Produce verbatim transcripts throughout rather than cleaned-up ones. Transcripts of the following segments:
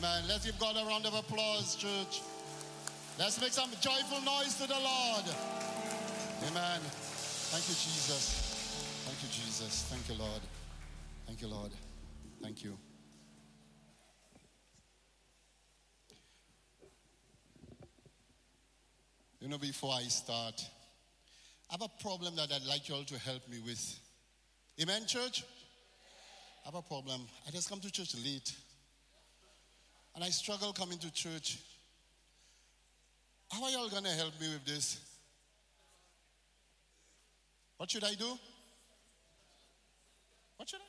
Amen. Let's give God a round of applause, church. Let's make some joyful noise to the Lord. Amen. Thank you, Jesus. Thank you, Jesus. Thank you, Lord. Thank you, Lord. Thank you. You know, before I start, I have a problem that I'd like you all to help me with. Amen, church? I have a problem. I just come to church late. And I struggle coming to church. How are y'all going to help me with this? What should I do? What should I do?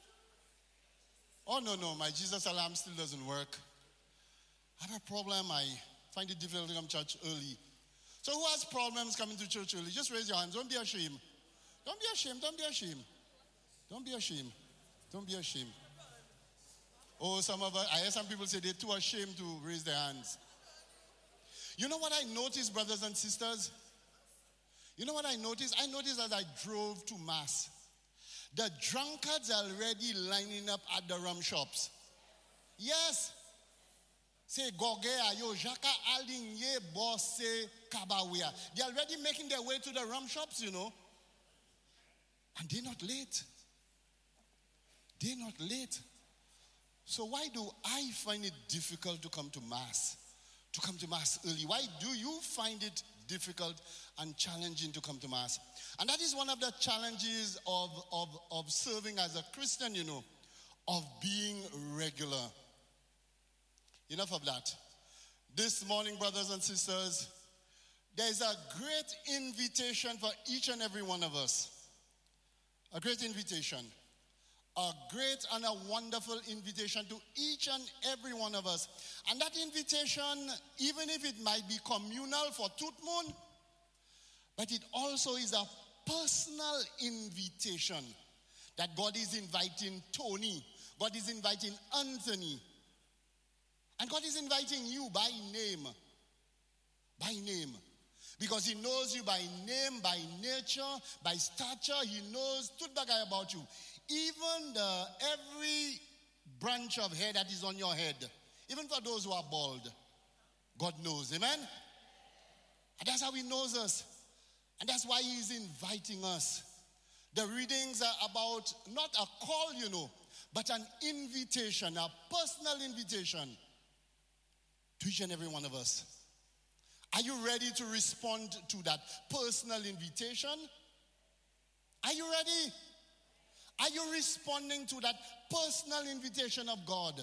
Oh, no, no. My Jesus alarm still doesn't work. I have a problem. I find it difficult to come to church early. So who has problems coming to church early? Just raise your hands. Don't be ashamed. Don't be ashamed. Don't be ashamed. Don't be ashamed. Don't be ashamed. Oh, some of us, I hear some people say they're too ashamed to raise their hands. You know what I noticed, brothers and sisters? You know what I noticed? I noticed as I drove to Mass, the drunkards are already lining up at the rum shops. Yes. Say Gogea, yo, Jaka Alinye, Bosse, Kabawea. They're already making their way to the rum shops, you know. And they're not late. They're not late. So why do I find it difficult to come to Mass? To come to Mass early? Why do you find it difficult and challenging to come to Mass? And that is one of the challenges of, of, of serving as a Christian, you know, of being regular. Enough of that. This morning, brothers and sisters, there is a great invitation for each and every one of us. A great invitation. A great and a wonderful invitation to each and every one of us. And that invitation, even if it might be communal for Tooth Moon, but it also is a personal invitation that God is inviting Tony. God is inviting Anthony. And God is inviting you by name. By name. Because he knows you by name, by nature, by stature. He knows tutbagay about you. Even the every branch of hair that is on your head. Even for those who are bald. God knows. Amen? And that's how he knows us. And that's why he is inviting us. The readings are about not a call, you know, but an invitation, a personal invitation to each and every one of us. Are you ready to respond to that personal invitation? Are you ready? Are you responding to that personal invitation of God?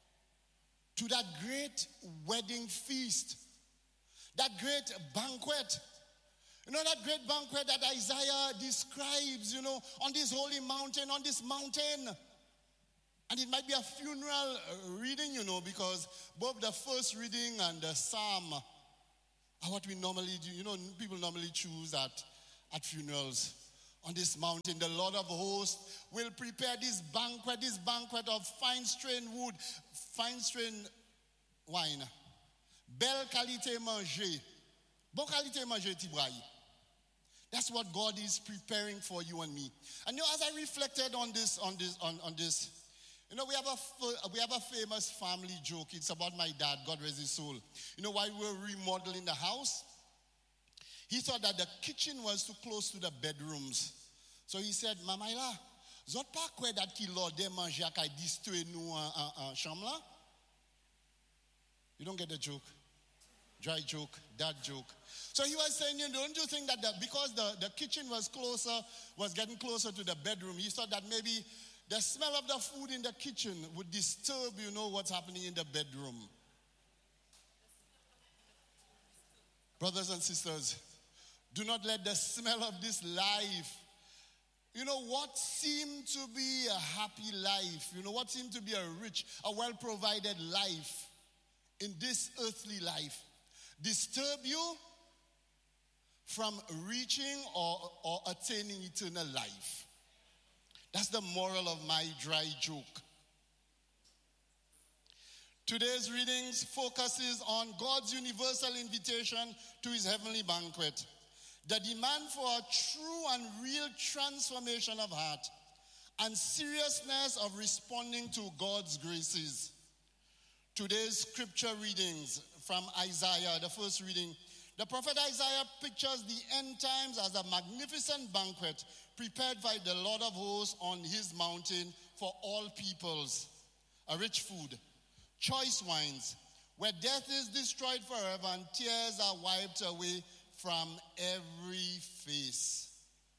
To that great wedding feast? That great banquet? You know, that great banquet that Isaiah describes, you know, on this holy mountain, on this mountain. And it might be a funeral reading, you know, because both the first reading and the psalm are what we normally do. You know, people normally choose at, at funerals. On this mountain, the Lord of hosts will prepare this banquet, this banquet of fine-strained wood, fine-strained wine. Belle qualité manger. Bon qualité manger, Tibraï. That's what God is preparing for you and me. And you know, as I reflected on this, on this, on, on this, you know, we have a we have a famous family joke. It's about my dad, God rest his soul. You know, while we were remodeling the house, he thought that the kitchen was too close to the bedrooms. So he said, Mamaila, zot pa kwe dat ki lode manje ak ay distwe nou an chambre la? You don't get the joke? Dry joke, dad joke. So he was saying, you know, don't you think that the, because the, the kitchen was closer, was getting closer to the bedroom, he thought that maybe the smell of the food in the kitchen would disturb, you know, what's happening in the bedroom. Brothers and sisters, do not let the smell of this life, you know, what seemed to be a happy life, you know, what seemed to be a rich, a well-provided life in this earthly life, disturb you from reaching or, or attaining eternal life. That's the moral of my dry joke. Today's readings focuses on God's universal invitation to his heavenly banquet. The demand for a true and real transformation of heart and seriousness of responding to God's graces. Today's scripture readings from Isaiah, the first reading. The prophet Isaiah pictures the end times as a magnificent banquet prepared by the Lord of hosts on his mountain for all peoples. A rich food, choice wines, where death is destroyed forever and tears are wiped away from every face.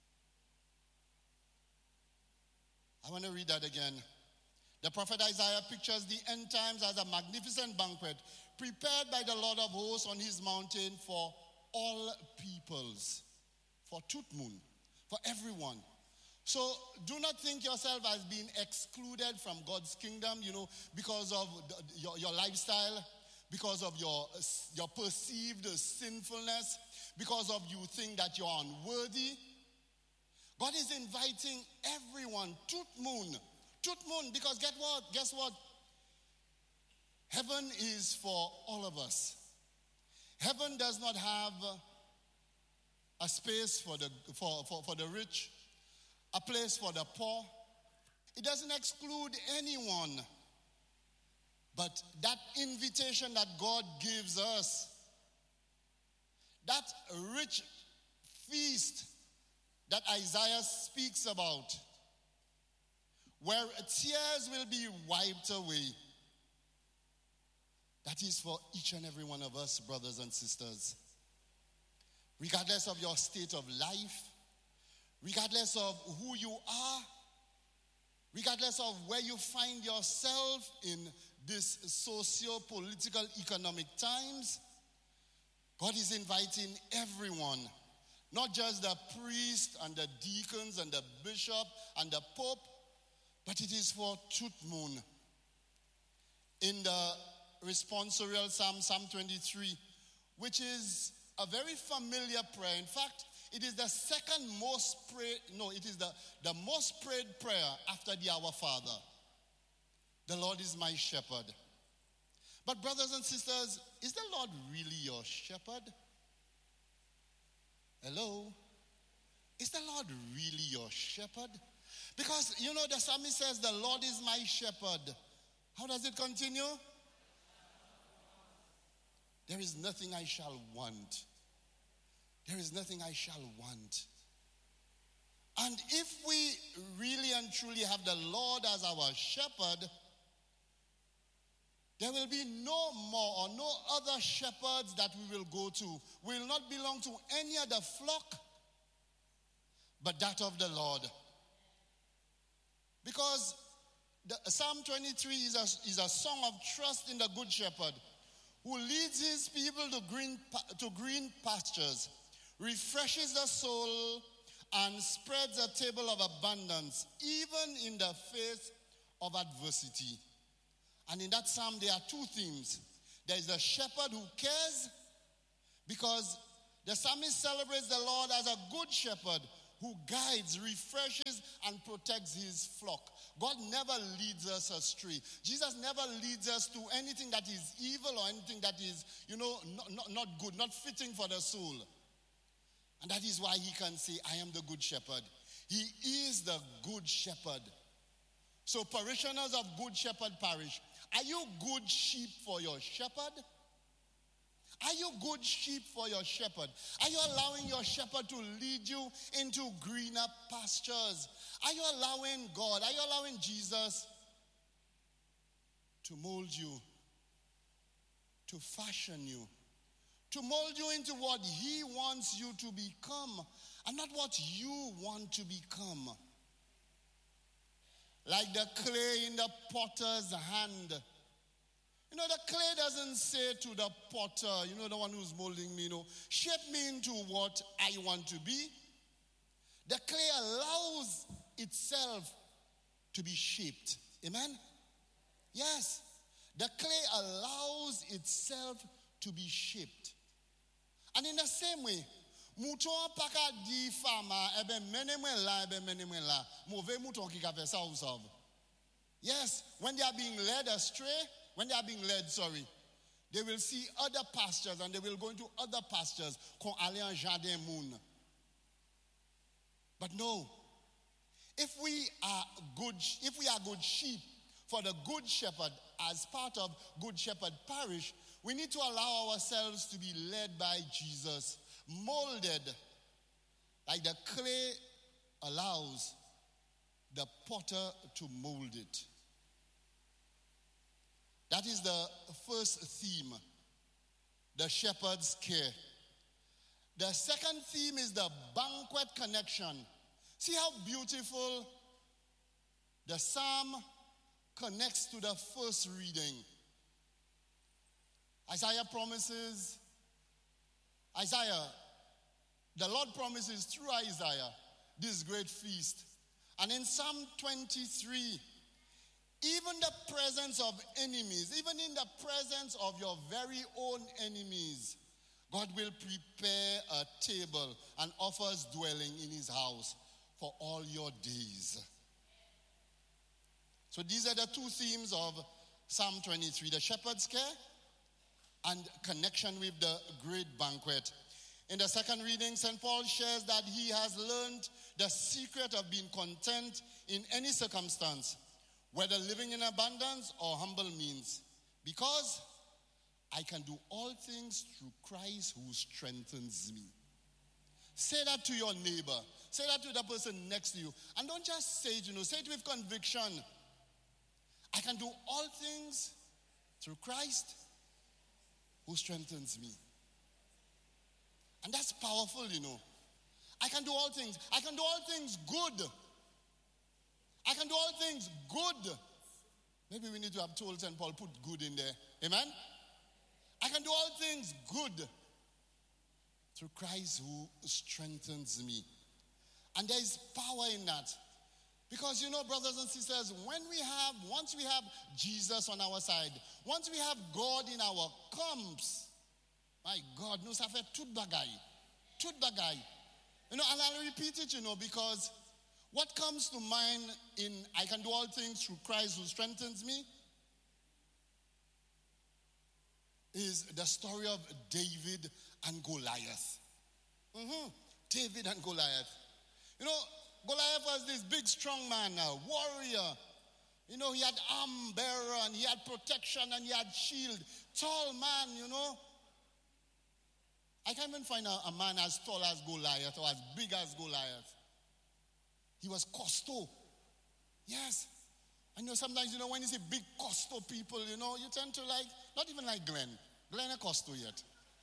I want to read that again. The prophet Isaiah pictures the end times as a magnificent banquet prepared by the Lord of hosts on his mountain for all peoples, for Tooth Moon, for everyone. So do not think yourself as being excluded from God's kingdom, you know, because of the, your, your lifestyle, because of your, your perceived sinfulness, because of you think that you're unworthy. God is inviting everyone, Tooth Moon, Tooth Moon, because get what? Guess what? Heaven is for all of us. Heaven does not have a space for the, for, for, for the rich, a place for the poor. It doesn't exclude anyone. But that invitation that God gives us, that rich feast that Isaiah speaks about, where tears will be wiped away, that is for each and every one of us, brothers and sisters. Regardless of your state of life, regardless of who you are, regardless of where you find yourself in this socio-political economic times, God is inviting everyone, not just the priest and the deacons and the bishop and the pope, but it is for Tooth Moon. In the responsorial Psalm, Psalm twenty-three, which is a very familiar prayer. In fact, it is the second most prayed, no, it is the, the most prayed prayer after the Our Father. The Lord is my shepherd. But brothers and sisters, is the Lord really your shepherd? Hello? Is the Lord really your shepherd? Because, you know, the psalmist says, the Lord is my shepherd. How does it continue? There is nothing I shall want. There is nothing I shall want. And if we really and truly have the Lord as our shepherd, there will be no more or no other shepherds that we will go to. We will not belong to any other flock but that of the Lord. Because the, Psalm twenty-three is a, is a song of trust in the Good Shepherd, who leads his people to green, to green pastures, refreshes the soul, and spreads a table of abundance, even in the face of adversity. And in that psalm, there are two themes. There is the shepherd who cares, because the psalmist celebrates the Lord as a good shepherd who guides, refreshes, and protects his flock. God never leads us astray. Jesus never leads us to anything that is evil or anything that is, you know, not, not, not good, not fitting for the soul. And that is why he can say, I am the good shepherd. He is the good shepherd. So parishioners of Good Shepherd Parish, are you good sheep for your shepherd? Are you good sheep for your shepherd? Are you allowing your shepherd to lead you into greener pastures? Are you allowing God, are you allowing Jesus to mold you, to fashion you, to mold you into what he wants you to become and not what you want to become? Like the clay in the potter's hand. You know, the clay doesn't say to the potter, you know, the one who's molding me, you know, shape me into what I want to be. The clay allows itself to be shaped. Amen? Yes. The clay allows itself to be shaped. And in the same way, mouton paka di fama ebe menemwe la ebe menemwe la move mouton ki ka fe sa ou sav. Yes, when they are being led astray, when they are being led, sorry, they will see other pastures and they will go into other pastures qu'on aller en jardin moun. But no, if we are good, if we are good sheep for the Good Shepherd, as part of Good Shepherd Parish, we need to allow ourselves to be led by Jesus, molded like the clay allows the potter to mold it. That is the first theme, the shepherd's care. The second theme is the banquet connection. See how beautiful the psalm connects to the first reading. Isaiah promises, Isaiah, the Lord promises through Isaiah this great feast. And in Psalm twenty-three, even the presence of enemies, even in the presence of your very own enemies, God will prepare a table and offers dwelling in his house for all your days. So these are the two themes of Psalm twenty-three, the shepherd's care and connection with the great banquet. In the second reading, Saint Paul shares that he has learned the secret of being content in any circumstance, whether living in abundance or humble means, because I can do all things through Christ who strengthens me. Say that to your neighbor. Say that to the person next to you. And don't just say it, you know, say it with conviction. I can do all things through Christ who strengthens me. And that's powerful, you know. I can do all things. I can do all things good. I can do all things good. Maybe we need to have told Saint Paul, put good in there. Amen? I can do all things good through Christ who strengthens me. And there is power in that. Because, you know, brothers and sisters, when we have, once we have Jesus on our side, once we have God in our camps, my God, no safe tout bagay. Tout bagay. You know, and I'll repeat it, you know, because what comes to mind in I can do all things through Christ who strengthens me is the story of David and Goliath. Mm-hmm. David and Goliath. You know, Goliath was this big, strong man, a warrior. You know, he had arm bearer and he had protection and he had shield. Tall man, you know. I can't even find a, a man as tall as Goliath or as big as Goliath. He was costo. Yes. I know sometimes, you know, when you see big costo people, you know, you tend to like, not even like Glenn. Glenn a costo yet.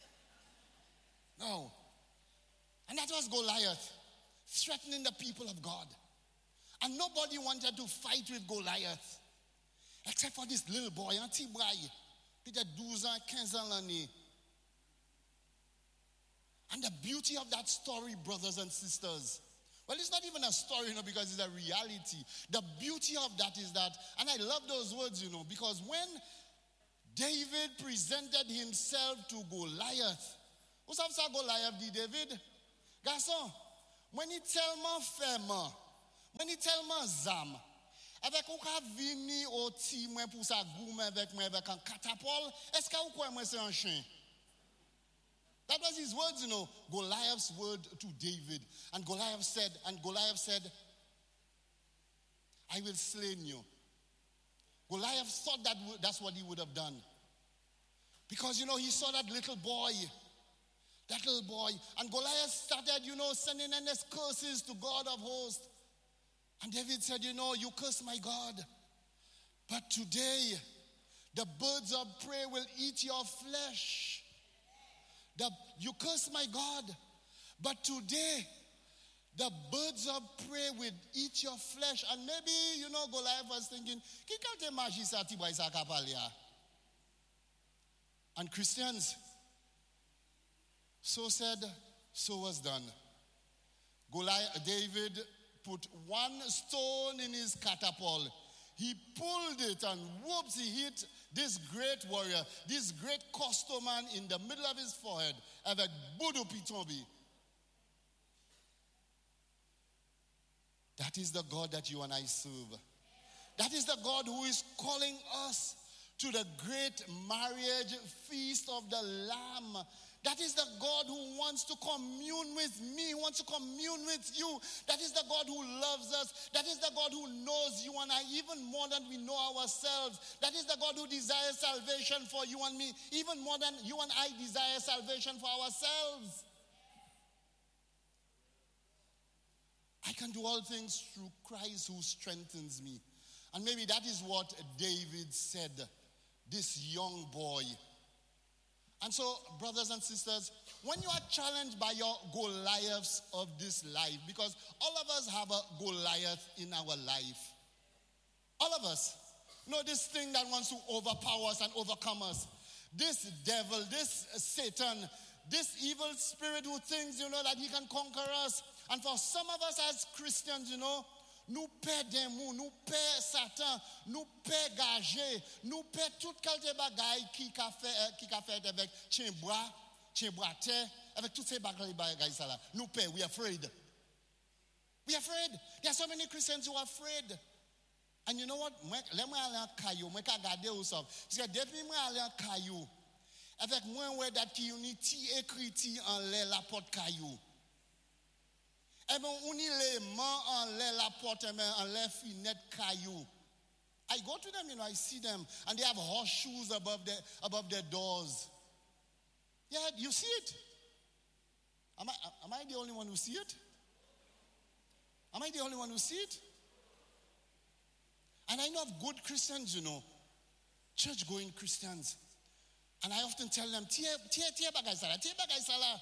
No. And that was Goliath, threatening the people of God. And nobody wanted to fight with Goliath, except for this little boy, Auntie Bray. Peter douze ans, quinze ans l'année. And the beauty of that story, brothers and sisters, well, it's not even a story, you know, because it's a reality. The beauty of that is that, and I love those words, you know, because when David presented himself to Goliath, vous savez ça Goliath dit David? Garçon, when he tell me femme, when he tell me zam, avec ou ka vini au ti moi pour sa goume avec moi avec un catapole, est-ce que ou quoi moi c'est un chien? That was his words, you know, Goliath's word to David. And Goliath said, and Goliath said, I will slay you. Goliath thought that that's what he would have done. Because, you know, he saw that little boy, that little boy. And Goliath started, you know, sending endless curses to God of hosts. And David said, you know, you curse my God. But today, the birds of prey will eat your flesh. The, you curse my God, but today the birds of prey will eat your flesh. And maybe, you know, Goliath was thinking, and Christians, so said, so was done. Goliath, David put one stone in his catapult. He pulled it and whoops, he hit this great warrior, this great costo man in the middle of his forehead, avec boudou pitombi. That is the God that you and I serve. That is the God who is calling us to the great marriage feast of the Lamb. That is the God who wants to commune with me, who wants to commune with you. That is the God who loves us. That is the God who knows you and I even more than we know ourselves. That is the God who desires salvation for you and me, even more than you and I desire salvation for ourselves. I can do all things through Christ who strengthens me. And maybe that is what David said, this young boy. And so, brothers and sisters, when you are challenged by your Goliaths of this life, because all of us have a Goliath in our life. All of us. You know, this thing that wants to overpower us and overcome us. This devil, this Satan, this evil spirit who thinks, you know, that he can conquer us. And for some of us as Christians, you know, nous paie démon, nous paie Satan, nous paie gagé, nous paie toute qualité bagaille qui a fait qui a fait avec chien bois, chien bois terre, avec toutes ces bagailles bagailles ça là. Nous paie, we are afraid. We are afraid. There are so many Christians who are afraid. And you know what? Let me aller en caillou, moi ka garder ou ça. Parce que depuis moi aller en caillou, avec moi ouais dat qui unity écrit en l'air la porte caillou. Eh bien, on y les mains en l'air, la porte, en l'air, fenêtre, caillou. I go to them, you know, I see them, and they have horseshoes above their, above their doors. Yeah, you see it. Am I, am I the only one who see it? Am I the only one who see it? And I know of good Christians, you know, church-going Christians. And I often tell them, Tie, tie, tie bagay sala, tie bagay sala.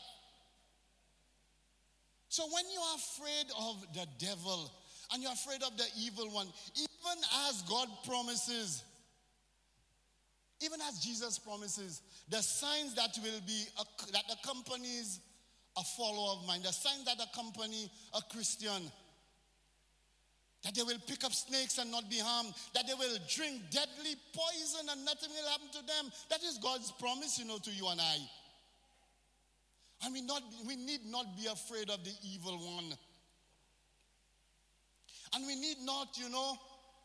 So when you are afraid of the devil and you're afraid of the evil one, even as God promises, even as Jesus promises, the signs that will be, that accompanies a follower of mine, the signs that accompany a Christian, that they will pick up snakes and not be harmed, that they will drink deadly poison and nothing will happen to them. That is God's promise, you know, to you and I. And we, not, we need not be afraid of the evil one. And we need not, you know,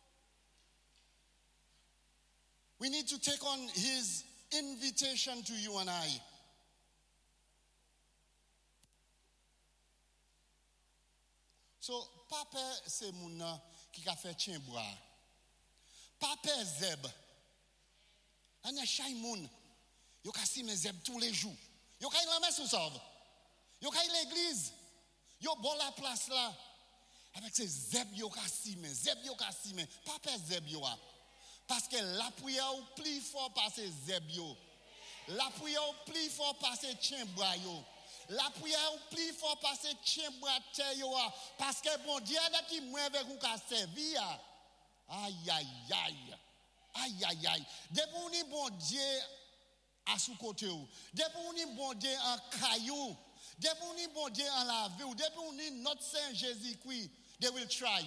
we need to take on his invitation to you and I. So, Papa c'est moun qui a fait chien bois. Papa Zeb. On a chay moun. Yo ka si me Zeb tous les jours. Yo ka y la messe ou sauve. Yo ka y l'église. Yo bon la place là. Avec ces Zeb yo ka si me. Zeb yo ka si me. Papa Zeb yo a. Parce que la prière ou plus fort par ces Zeb yo. La prière ou plus fort par ces chien bois yo. La prière ou plus fort par ces chien bois terre yo a. Parce que bon Dieu a qui moi avec ou ka servi a. Aïe aïe aïe. Aïe aïe aïe. Depuis ni bon Dieu à sous côté ou. Depuis on est bon Dieu en caillou. Depuis on est bon Dieu en la vie. Depuis on est notre Saint Jésus-Christ. They will try.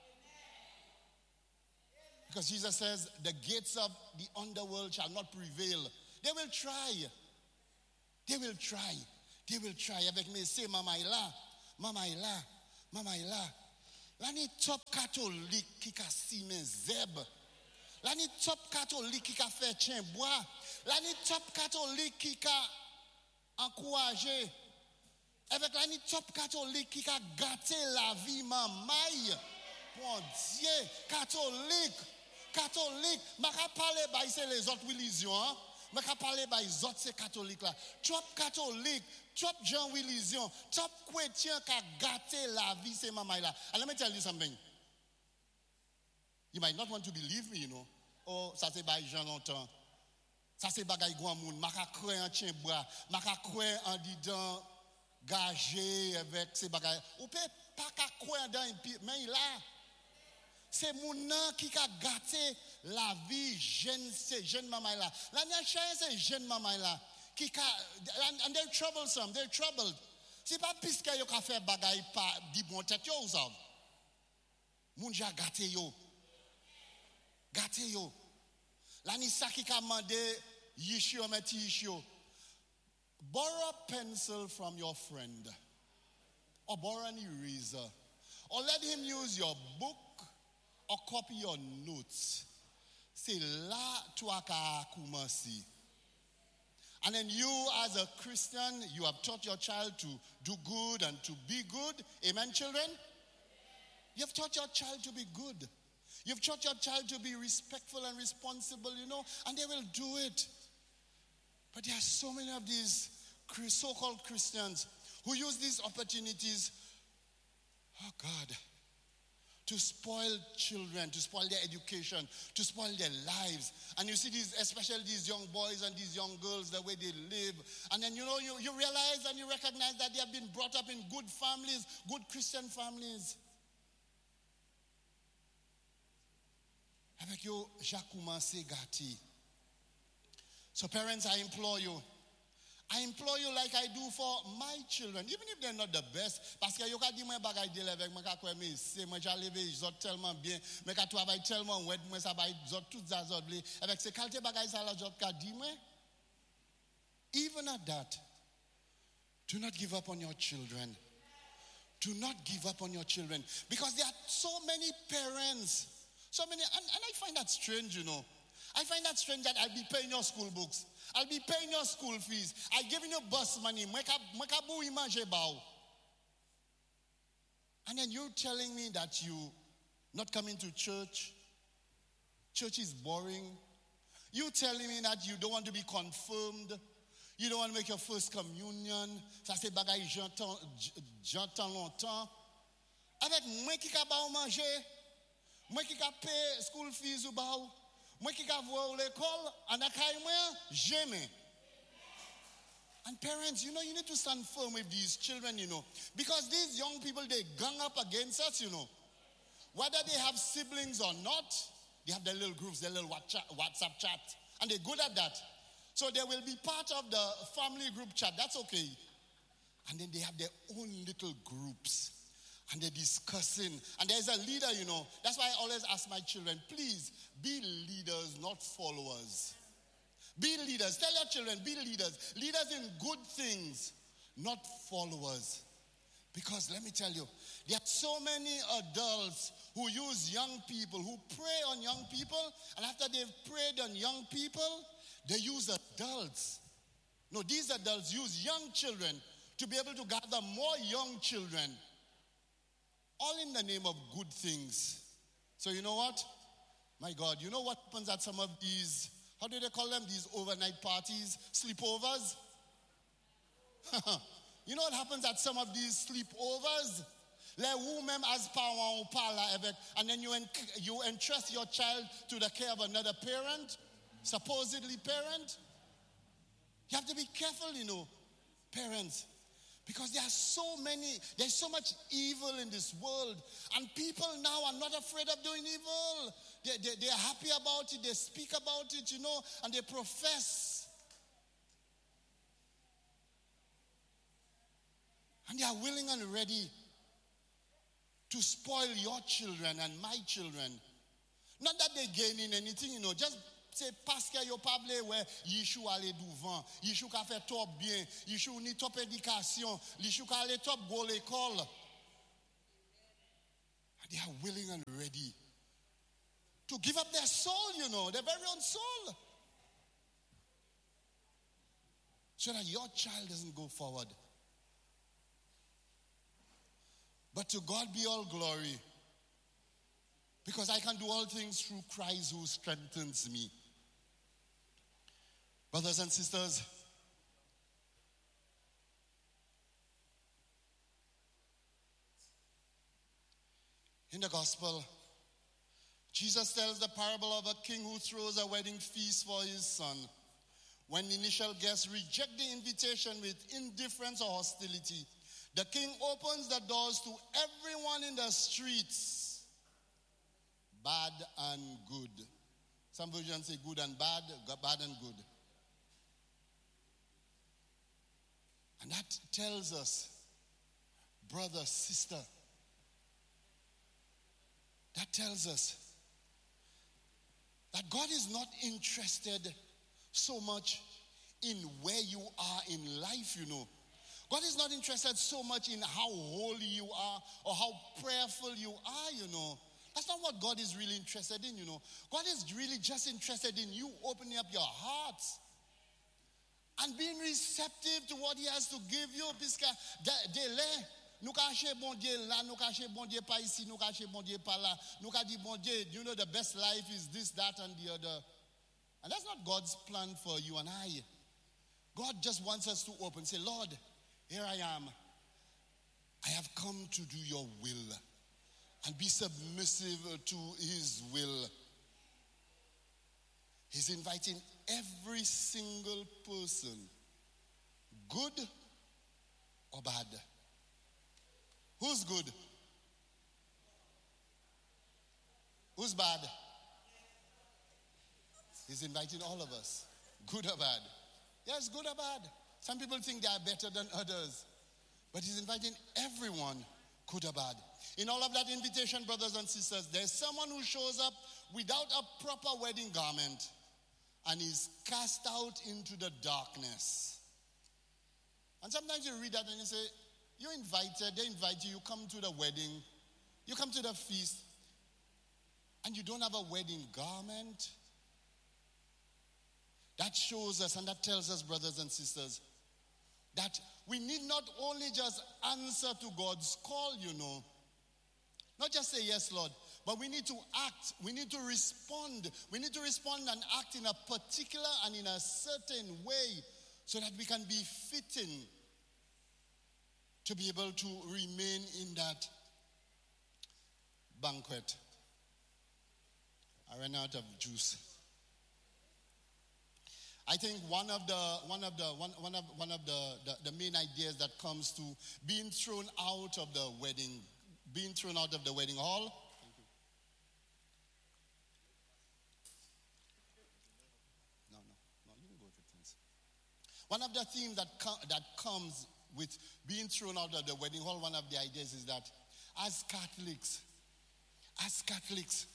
Because Jesus says, the gates of the underworld shall not prevail. They will try. They will try. They will try. Avec mes c'est maman est là. Maman est là. Maman est là. Là ni top catholique qui a si mes zeb. Là ni top catholique qui a fait chien bois. Là ni top catholique qui a encouragé. Avec la ni top catholique qui a gâté la vie maman. Mon Dieu, catholique. Catholique, je ne vais pas parler de les autres religions. Je ne vais pas parler des autres catholiques là. Trop catholique, trop gens religion, trop chrétien qui a gâté la vie c'est maman là. And let me tell you something. You might not want to believe me, you know. Oh, ça c'est bail Jean longtemps. Ça c'est bagay grand monde. M'a croire en chien bois, m'a croire en dedans gagé avec ces bagay. Ou peut pas croire dans mais là c'est mon nom qui a gâté la vie jeune c'est jeune maman là. La nation c'est jeune maman là qui a and, and they're troublesome, they're troubled. C'est pas puisque yo ka fait bagay pas di bon tête yo ça. Moun ja gâté yo. Gâté yo. La ni sa qui a mandé yishio meti yishio. Borrow a pencil from your friend or borrow an eraser or let him use your book or copy your notes. C'est là toi qu'a commencé. And then you as a Christian, you have taught your child to do good and to be good. Amen, children? You've taught your child to be good. You've taught your child to be respectful and responsible, you know, and they will do it. But there are so many of these so-called Christians who use these opportunities, oh God, to spoil children, to spoil their education, to spoil their lives. And you see these, especially these young boys and these young girls, the way they live. And then, you know, you, you realize and you recognize that they have been brought up in good families, good Christian families. Avec yo, Jacouman Segati. So parents, I implore you, I implore you like I do for my children, even if they're not the best. Parce que yo ka di mwen bagay de avec mwen ka kwe me se mwen ja leve zot tellement bien, mwen ka travay tellement wet mwen sa bay zot tout za zot li avec se qualité bagay sa la zot ka di mwen. Even at that, do not give up on your children. Do not give up on your children, because there are so many parents, so many, and, and I find that strange, you know. I find that strange that I'll be paying your school books. I'll be paying your school fees. I'll giving you bus money. And then you're telling me that you not coming to church. Church is boring. You telling me that you don't want to be confirmed. You don't want to make your first communion. Ça c'est bagay j'entends j'entends longtemps. Avec moi qui ka ba ou manger, moi qui ka paye school fees ou ba ou. And parents, you know, you need to stand firm with these children, you know, because these young people, they gang up against us, you know. Whether they have siblings or not, they have their little groups, their little WhatsApp chat, and they're good at that. So they will be part of the family group chat. That's okay. And then they have their own little groups. And they're discussing. And there's a leader, you know. That's why I always ask my children, please, be leaders, not followers. Be leaders. Tell your children, be leaders. Leaders in good things, not followers. Because let me tell you, there are so many adults who use young people, who prey on young people. And after they've preyed on young people, they use adults. No, these adults use young children to be able to gather more young children. All in the name of good things. So you know what? My God, you know what happens at some of these, how do they call them? These overnight parties, sleepovers? You know what happens at some of these sleepovers? Like women as power or power, and then you, en- you entrust your child to the care of another parent, supposedly parent. You have to be careful, you know, parents. Because there are so many, there's so much evil in this world. And people now are not afraid of doing evil. They, they, they're happy about it. They speak about it, you know, and they profess. And they are willing and ready to spoil your children and my children. Not that they're gaining anything, you know, just c'est parce que yo pas blé ouais Yeshua aller devant Yeshua ka fait top bien Yeshua ni top éducation Yeshua ka aller top go l'école. They are willing and ready to give up their soul, you know, their very own soul, so that your child doesn't go forward. But to God be all glory, because I can do all things through Christ who strengthens me. Brothers and sisters, in the gospel, Jesus tells the parable of a king who throws a wedding feast for his son. When the initial guests reject the invitation with indifference or hostility, the king opens the doors to everyone in the streets, bad and good. Some versions say good and bad, bad and good. And that tells us, brother, sister, that tells us that God is not interested so much in where you are in life, you know. God is not interested so much in how holy you are or how prayerful you are, you know. That's not what God is really interested in, you know. God is really just interested in you opening up your hearts and being receptive to what he has to give you. Puisque délai, nous cacher bon Dieu là, nous cacher bon Dieu pas ici, nous cacher bon Dieu pas là. Nous ca dit bon Dieu, you know the best life is this, that, and the other. And that's not God's plan for you and I. God just wants us to open, say, Lord, here I am. I have come to do your will and be submissive to his will. He's inviting every single person, good or bad. Who's good? Who's bad? He's inviting all of us, good or bad. Yes, good or bad. Some people think they are better than others. But he's inviting everyone, good or bad. In all of that invitation, brothers and sisters, there's someone who shows up without a proper wedding garment and is cast out into the darkness. And sometimes you read that and you say, you're invited, they invite you, you come to the wedding, you come to the feast, and you don't have a wedding garment. That shows us and that tells us, brothers and sisters, that we need not only just answer to God's call, you know, not just say yes, Lord, but we need to act, we need to respond. We need to respond and act in a particular and in a certain way so that we can be fitting to be able to remain in that banquet. I ran out of juice. I think one of the one of the one, one of one of the, the, the main ideas that comes to being thrown out of the wedding, being thrown out of the wedding hall. No, no, no, you can go to things. One of the themes that com- that comes with being thrown out of the wedding hall, one of the ideas is that as Catholics, as Catholics,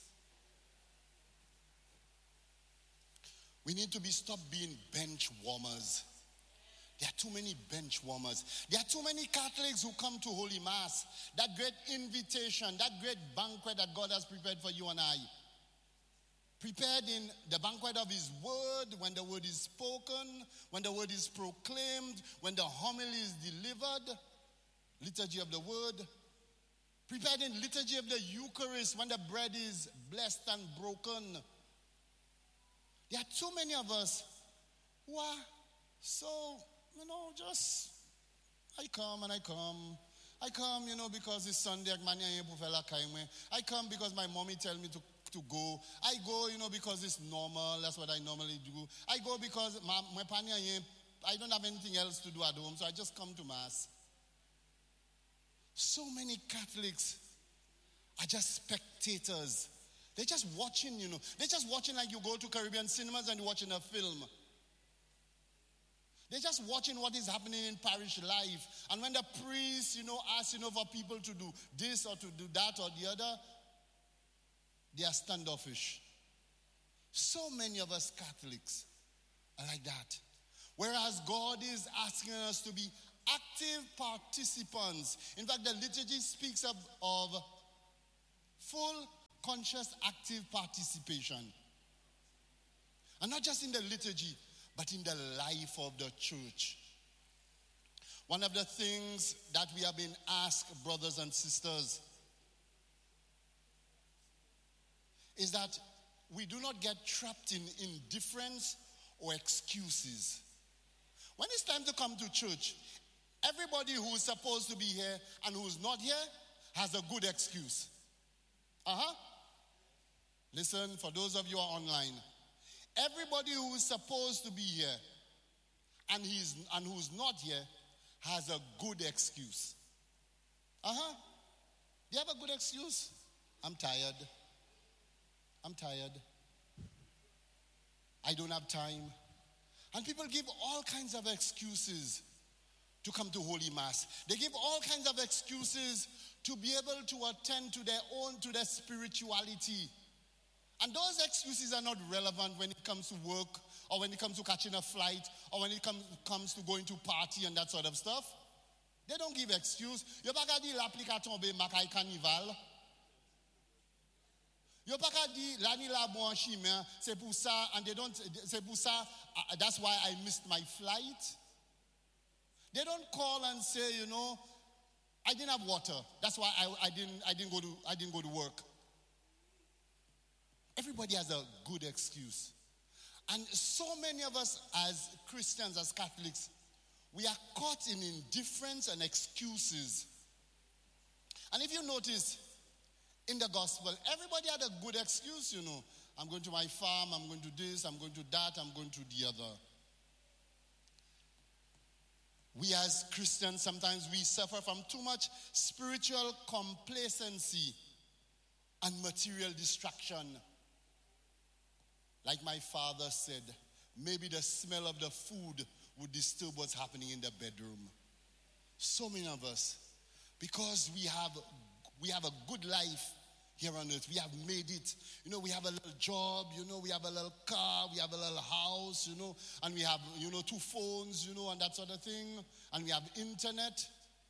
we need to be stop being bench warmers. There are too many bench warmers. There are too many Catholics who come to Holy Mass. That great invitation, that great banquet that God has prepared for you and I. Prepared in the banquet of his word, when the word is spoken, when the word is proclaimed, when the homily is delivered, liturgy of the word. Prepared in liturgy of the Eucharist, when the bread is blessed and broken. There are too many of us who are so, you know, just, I come and I come. I come, you know, because it's Sunday. I come because my mommy tell me to, to go. I go, you know, because it's normal. That's what I normally do. I go because my, my I don't have anything else to do at home, so I just come to Mass. So many Catholics are just spectators. They're just watching, you know. They're just watching like you go to Caribbean cinemas and you're watching a film. They're just watching what is happening in parish life. And when the priest, you know, asks, you know, for people to do this or to do that or the other, they are standoffish. So many of us Catholics are like that. Whereas God is asking us to be active participants. In fact, the liturgy speaks of, of full conscious, active participation. And not just in the liturgy, but in the life of the church. One of the things that we have been asked, brothers and sisters, is that we do not get trapped in indifference or excuses. When it's time to come to church, everybody who is supposed to be here and who's not here has a good excuse. Uh-huh. Listen, for those of you who are online, everybody who is supposed to be here and he's and who's not here has a good excuse. Uh-huh. Do you have a good excuse? I'm tired. I'm tired. I don't have time. And people give all kinds of excuses to come to Holy Mass. They give all kinds of excuses to be able to attend to their own, to their spirituality. And those excuses are not relevant when it comes to work, or when it comes to catching a flight, or when it comes, comes to going to party and that sort of stuff. They don't give excuse. You Yo pas qu'à dire l'année la bon chemin, c'est pour ça and they don't c'est pour ça uh, that's why I missed my flight. They don't call and say, you know, I didn't have water. That's why I, I didn't I didn't go to I didn't go to work. Everybody has a good excuse. And so many of us as Christians, as Catholics, we are caught in indifference and excuses. And if you notice, in the gospel, everybody had a good excuse, you know. I'm going to my farm, I'm going to this, I'm going to that, I'm going to the other. We as Christians, sometimes we suffer from too much spiritual complacency and material distraction. Like my father said, maybe the smell of the food would disturb what's happening in the bedroom. So many of us, because we have we have a good life here on earth. We have made it. You know, we have a little job, you know, we have a little car, we have a little house, you know, and we have, you know, two phones, you know, and that sort of thing. And we have internet.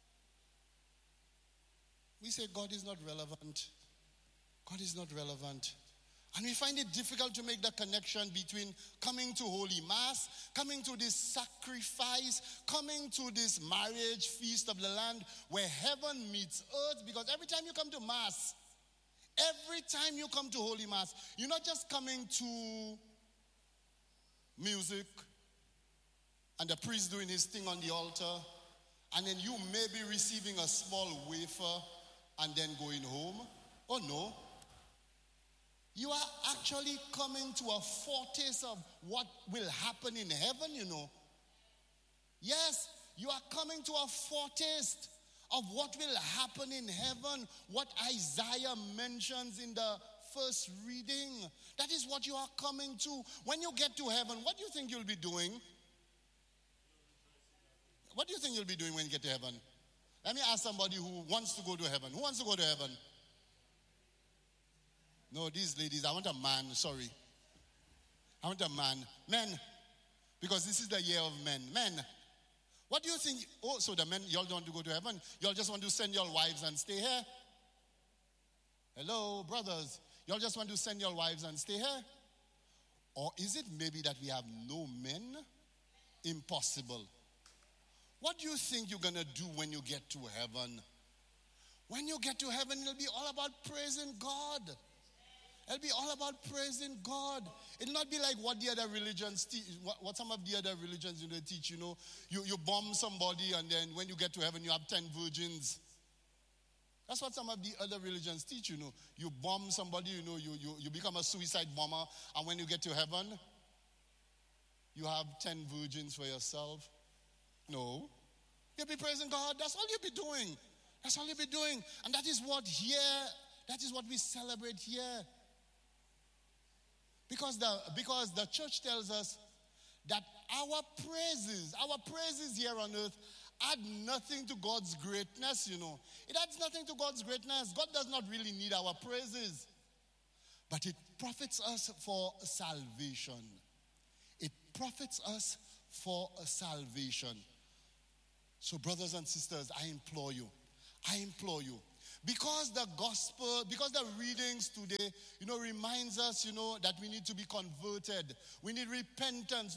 We say God is not relevant. God is not relevant. And we find it difficult to make the connection between coming to Holy Mass, coming to this sacrifice, coming to this marriage feast of the land where heaven meets earth. Because every time you come to Mass, every time you come to Holy Mass, you're not just coming to music and the priest doing his thing on the altar, and then you may be receiving a small wafer and then going home. Oh no. You are actually coming to a foretaste of what will happen in heaven, you know. Yes, you are coming to a foretaste of what will happen in heaven, what Isaiah mentions in the first reading. That is what you are coming to. When you get to heaven, what do you think you'll be doing? What do you think you'll be doing when you get to heaven? Let me ask somebody who wants to go to heaven. Who wants to go to heaven? No, these ladies, I want a man, sorry. I want a man. Men, because this is the year of men. Men, what do you think? Oh, so the men, y'all don't want to go to heaven? Y'all just want to send your wives and stay here? Hello, brothers. Y'all just want to send your wives and stay here? Or is it maybe that we have no men? Impossible. What do you think you're going to do when you get to heaven? When you get to heaven, it'll be all about praising God. It'll be all about praising God. It'll not be like what the other religions teach, what, what some of the other religions, you know, teach, you know. You, you bomb somebody and then when you get to heaven, you have ten virgins. That's what some of the other religions teach, you know. You bomb somebody, you know, you, you, you become a suicide bomber, and when you get to heaven, you have ten virgins for yourself. No. You'll be praising God. That's all you'll be doing. That's all you'll be doing. And that is what here, that is what we celebrate here. Because the, because the church tells us that our praises, our praises here on earth add nothing to God's greatness, you know. It adds nothing to God's greatness. God does not really need our praises. But it profits us for salvation. It profits us for salvation. So brothers and sisters, I implore you, I implore you, because the gospel, because the readings today, you know, reminds us, you know, that we need to be converted. We need repentance.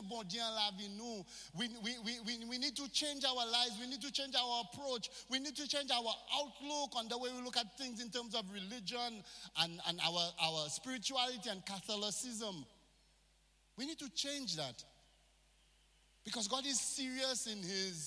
We, we, we, we need to change our lives. We need to change our approach. We need to change our outlook on the way we look at things in terms of religion and, and our, our spirituality and Catholicism. We need to change that. Because God is serious in his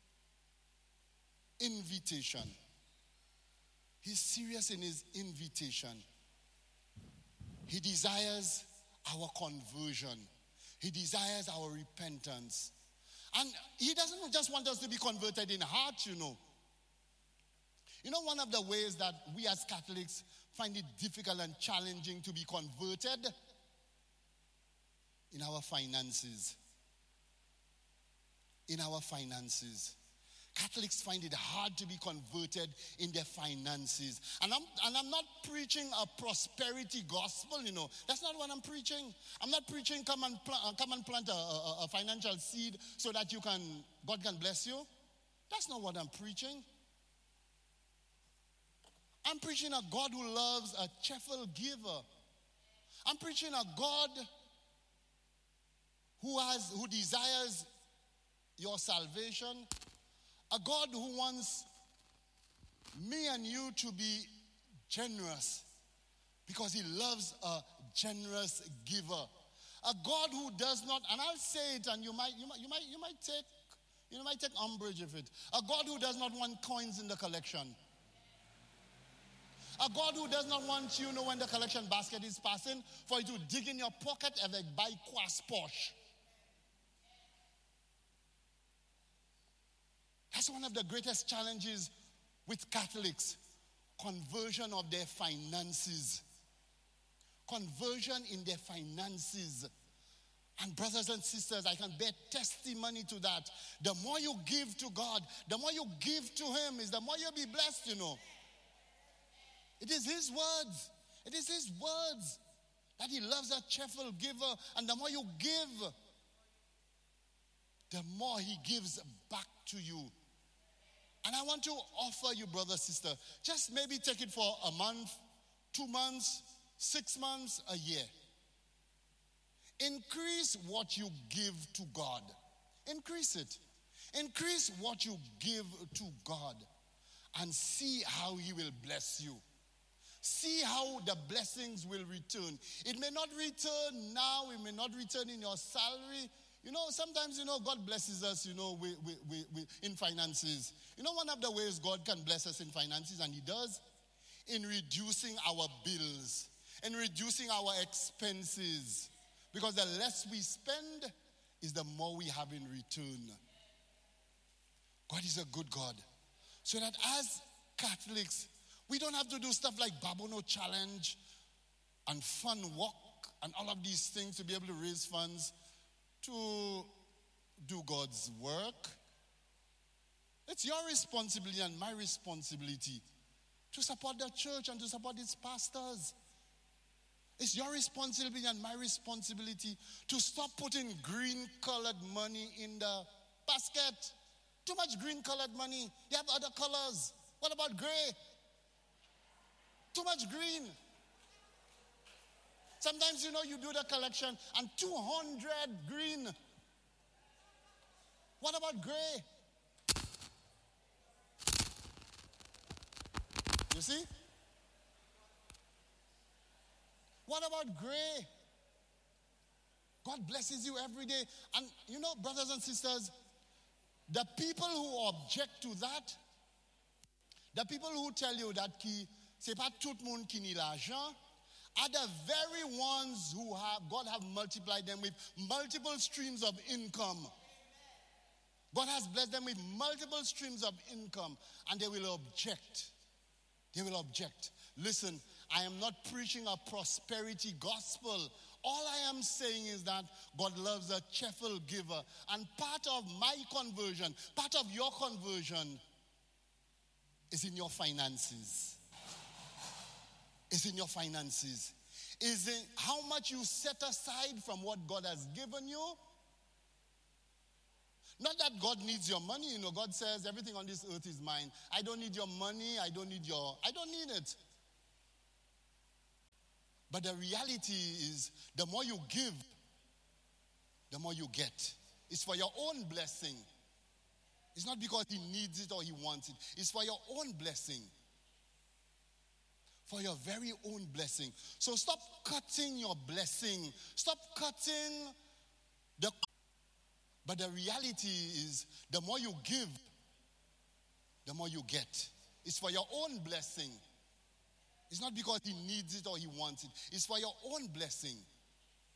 invitation. He's serious in his invitation. He desires our conversion. He desires our repentance. And he doesn't just want us to be converted in heart, you know. You know, one of the ways that we as Catholics find it difficult and challenging to be converted? In our finances. In our finances. Catholics find it hard to be converted in their finances. And I'm, and I'm not preaching a prosperity gospel, you know. That's not what I'm preaching. I'm not preaching come and, pl- uh, come and plant a, a, a financial seed so that you can, God can bless you. That's not what I'm preaching. I'm preaching a God who loves a cheerful giver. I'm preaching a God who has, who desires your salvation. A God who wants me and you to be generous because he loves a generous giver. A God who does not, and I'll say it, and you might, you might, you might, you might take, you might take umbrage of it. A God who does not want coins in the collection. A God who does not want you, you know, when the collection basket is passing, for you to dig in your pocket and like buy quas posh. That's one of the greatest challenges with Catholics. Conversion of their finances. Conversion in their finances. And brothers and sisters, I can bear testimony to that. The more you give to God, the more you give to him, is the more you'll be blessed, you know. It is his words. It is his words that he loves a cheerful giver. And the more you give, the more he gives back to you. And I want to offer you, brother, sister, just maybe take it for a month, two months, six months, a year. Increase what you give to God. Increase it. Increase what you give to God and see how he will bless you. See how the blessings will return. It may not return now. It may not return in your salary. You know, sometimes, you know, God blesses us, you know, we, we, we, we, in finances. You know, one of the ways God can bless us in finances, and he does, in reducing our bills, in reducing our expenses. Because the less we spend is the more we have in return. God is a good God. So that as Catholics, we don't have to do stuff like Babono Challenge and Fun Walk and all of these things to be able to raise funds to do God's work. It's your responsibility and my responsibility to support the church and to support its pastors. It's your responsibility and my responsibility to stop putting green-colored money in the basket. Too much green-colored money. You have other colors. What about gray? Too much green. Sometimes, you know, you do the collection and two hundred green. What about gray? You see? What about gray? God blesses you every day. And you know, brothers and sisters, the people who object to that, the people who tell you that ki, c'est pas tout le monde qui ni l'argent, are the very ones who have, God have multiplied them with multiple streams of income. God has blessed them with multiple streams of income, and they will object. They will object. Listen, I am not preaching a prosperity gospel. All I am saying is that God loves a cheerful giver. And part of my conversion, part of your conversion is in your finances. Is in your finances. Is in how much you set aside from what God has given you. Not that God needs your money. You know, God says everything on this earth is mine. I don't need your money. I don't need your, I don't need it. But the reality is, the more you give, the more you get. It's for your own blessing. It's not because he needs it or he wants it. It's for your own blessing. For your very own blessing. So stop cutting your blessing. Stop cutting the... But the reality is, the more you give, the more you get. It's for your own blessing. It's not because he needs it or he wants it. It's for your own blessing.